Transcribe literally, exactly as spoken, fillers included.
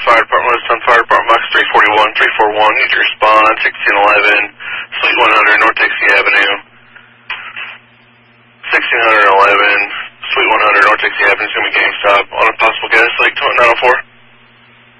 Fire Department, Lewiston Fire Department, box three forty-one, three forty-one, need your response, sixteen eleven, Suite one hundred, North Dixie Avenue. sixteen eleven, Suite one hundred, North Dixie Avenue, is going to be GameStop on a possible gas leak, nine oh four.